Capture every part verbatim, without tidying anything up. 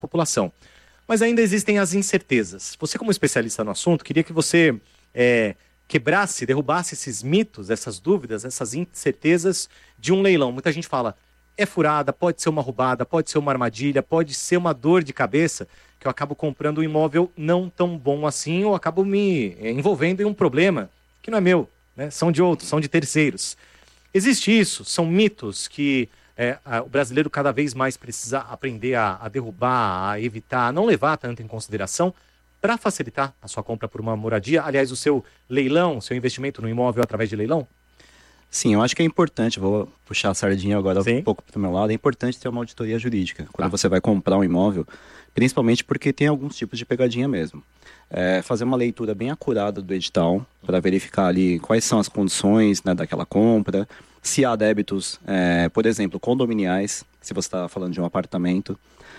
população. Mas ainda existem as incertezas. Você, como especialista no assunto, queria que você é, quebrasse, derrubasse esses mitos, essas dúvidas, essas incertezas de um leilão. Muita gente fala, é furada, pode ser uma roubada, pode ser uma armadilha, pode ser uma dor de cabeça, que eu acabo comprando um imóvel não tão bom assim, ou acabo me envolvendo em um problema que não é meu, né? São de outros, são de terceiros. Existe isso, são mitos que é, a, o brasileiro cada vez mais precisa aprender a, a derrubar, a evitar, a não levar tanto em consideração para facilitar a sua compra por uma moradia. Aliás, o seu leilão, o seu investimento no imóvel através de leilão? Sim, eu acho que é importante, vou puxar a sardinha agora Sim. um pouco para o meu lado, é importante ter uma auditoria jurídica quando Tá. você vai comprar um imóvel, principalmente porque tem alguns tipos de pegadinha mesmo. É, fazer uma leitura bem acurada do edital para verificar ali quais são as condições, né, daquela compra, se há débitos, é, por exemplo, condominiais, se você está falando de um apartamento.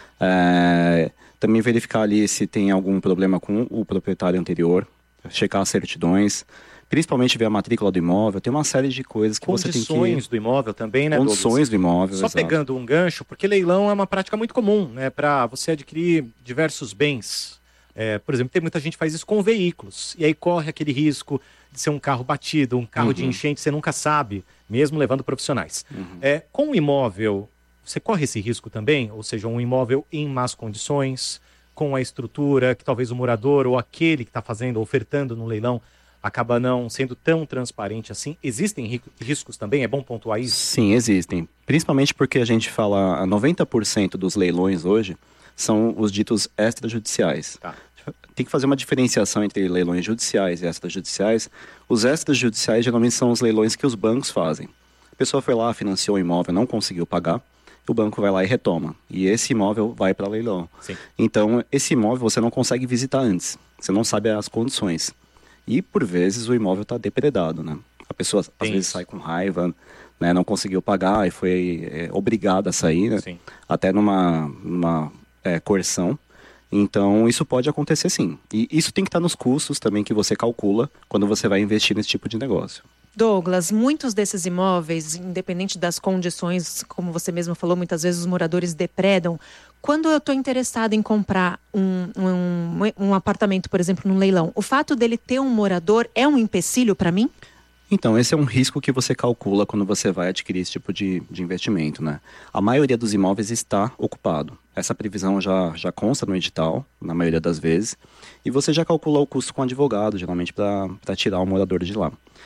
É, também verificar ali se tem algum problema com o proprietário anterior, checar as certidões, principalmente ver a matrícula do imóvel. Tem uma série de coisas que você tem que... Condições do imóvel também, né, Condições Douglas? do imóvel, Só exato. pegando um gancho, porque leilão é uma prática muito comum, né, para você adquirir diversos bens. É, por exemplo, tem muita gente que faz isso com veículos, e aí corre aquele risco de ser um carro batido, um carro Uhum. de enchente, você nunca sabe, mesmo levando profissionais. Uhum. É, com o imóvel, você corre esse risco também? Ou seja, um imóvel em más condições, com a estrutura que talvez o morador ou aquele que está fazendo, ofertando no leilão, acaba não sendo tão transparente assim. Existem ri- riscos também? É bom pontuar isso? Sim, existem. Principalmente porque a gente fala, noventa por cento dos leilões hoje são os ditos extrajudiciais. Tá. Tem que fazer uma diferenciação entre leilões judiciais e extrajudiciais. Os extrajudiciais geralmente são os leilões que os bancos fazem. A pessoa foi lá, financiou o imóvel, não conseguiu pagar, o banco vai lá e retoma. E esse imóvel vai para leilão. Sim. Então, esse imóvel você não consegue visitar antes. Você não sabe as condições. E, por vezes, o imóvel está depredado, né? A pessoa, às Tem vezes, isso. sai com raiva, né? Não conseguiu pagar e foi é, obrigada a sair, né? Sim. Até numa, numa é, coerção. Então, isso pode acontecer sim. E isso tem que estar nos custos também que você calcula quando você vai investir nesse tipo de negócio. Douglas, muitos desses imóveis, independente das condições, como você mesmo falou, muitas vezes os moradores depredam. Quando eu estou interessado em comprar um, um, um apartamento, por exemplo, num leilão, o fato dele ter um morador é um empecilho para mim? Então, esse é um risco que você calcula quando você vai adquirir esse tipo de, de investimento, né? A maioria dos imóveis está ocupado. Essa previsão já, já consta no edital, na maioria das vezes, e você já calcula o custo com advogado, geralmente para tirar o morador de lá.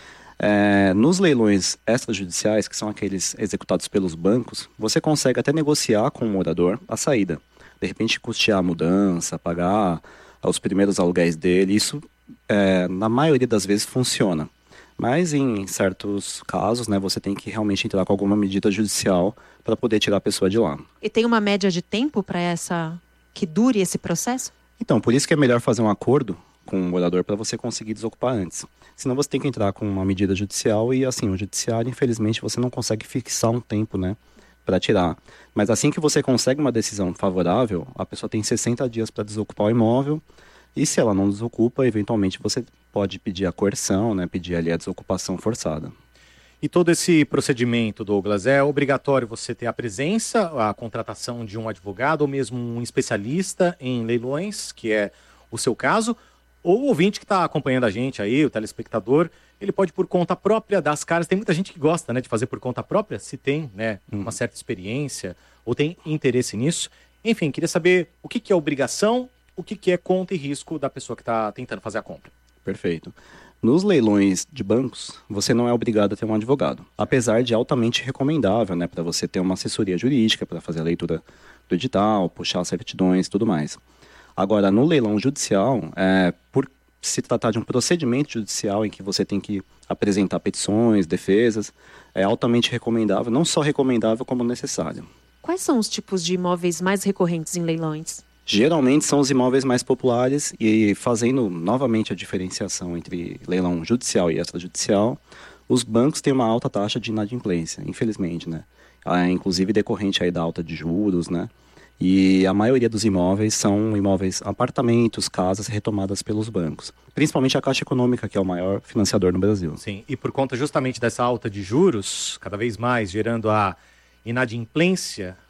É, nos leilões extrajudiciais, que são aqueles executados pelos bancos, você consegue até negociar com o morador a saída. De repente, custear a mudança, pagar os primeiros aluguéis dele, isso, é, na maioria das vezes, funciona. Mas em certos casos, né, você tem que realmente entrar com alguma medida judicial para poder tirar a pessoa de lá. E tem uma média de tempo para essa que dure esse processo? Então, por isso que é melhor fazer um acordo com o morador para você conseguir desocupar antes. Senão você tem que entrar com uma medida judicial e, assim, o judiciário, infelizmente, você não consegue fixar um tempo, né, para tirar. Mas assim que você consegue uma decisão favorável, a pessoa tem sessenta dias para desocupar o imóvel. E se ela não desocupa, eventualmente você pode pedir a coerção, né, pedir ali a desocupação forçada. E todo esse procedimento, Douglas, é obrigatório você ter a presença, a contratação de um advogado ou mesmo um especialista em leilões, que é o seu caso, ou o ouvinte que está acompanhando a gente aí, o telespectador, ele pode por conta própria dar as caras. Tem muita gente que gosta, né, de fazer por conta própria, se tem, né, uma certa experiência ou tem interesse nisso. Enfim, queria saber o que, que é obrigação, o que, que é conta e risco da pessoa que está tentando fazer a compra. Perfeito. Nos leilões de bancos, você não é obrigado a ter um advogado, apesar de altamente recomendável, né, para você ter uma assessoria jurídica, para fazer a leitura do edital, puxar as certidões e tudo mais. Agora, no leilão judicial, é, por se tratar de um procedimento judicial em que você tem que apresentar petições, defesas, é altamente recomendável, não só recomendável como necessário. Quais são os tipos de imóveis mais recorrentes em leilões? Geralmente são os imóveis mais populares e, fazendo novamente a diferenciação entre leilão judicial e extrajudicial, os bancos têm uma alta taxa de inadimplência, infelizmente, né? Ah, inclusive decorrente aí da alta de juros, né? E a maioria dos imóveis são imóveis, apartamentos, casas retomadas pelos bancos. Principalmente a Caixa Econômica, que é o maior financiador no Brasil. Sim, e por conta justamente dessa alta de juros, cada vez mais gerando a inadimplência,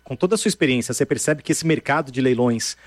com toda a sua experiência, você percebe que esse mercado de leilões